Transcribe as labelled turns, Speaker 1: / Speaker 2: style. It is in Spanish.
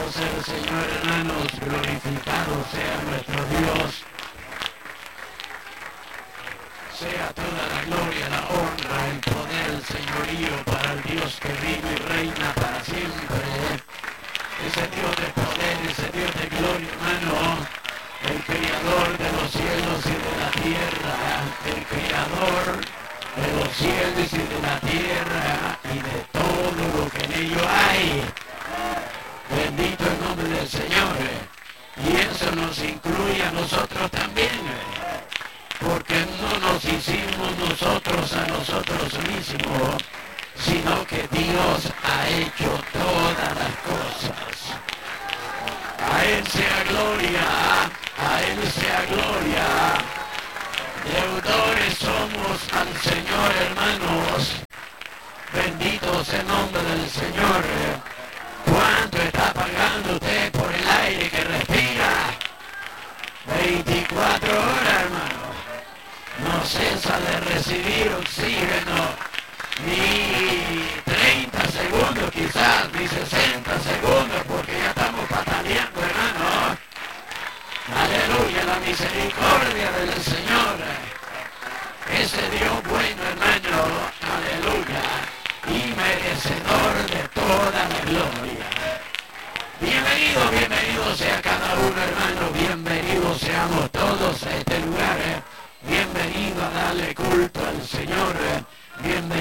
Speaker 1: sea el Señor, hermanos, glorificado sea nuestro Dios. Sea toda la gloria, la honra, el poder, el señorío para el Dios que vive y reina para siempre. Ese Dios de poder, ese Dios de gloria, hermano, el creador de los cielos y de la tierra, el creador de los cielos y de la tierra y de todo lo que en ello hay. Bendito el nombre del Señor. Y eso nos incluye a nosotros también, porque no nos hicimos nosotros a nosotros mismos, sino que Dios ha hecho todas las cosas. A Él sea gloria, a Él sea gloria. Deudores somos al Señor, hermanos. Bendito sea el nombre del Señor. ¿Cuánto está pagando usted por el aire que respira? 24 horas, hermano. No cesa de recibir oxígeno, ni 30 segundos quizás, ni 60 segundos, porque ya estamos pataleando, hermano. Aleluya, la misericordia del Señor. Ese Dios bueno, hermano, aleluya, y merecedor de toda la gloria. Bienvenido sea cada uno, hermano, bienvenidos seamos todos a este lugar. Bienvenido a darle culto al Señor, bienvenido